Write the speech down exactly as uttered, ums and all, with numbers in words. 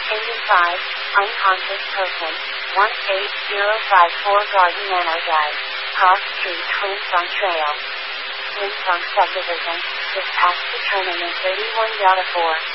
eighty-five, unconscious person, one eight zero five four Garden Manor Drive, Cross Street, Winsong Trail. Winsong Subdivision, this past to turn in thirty-one four.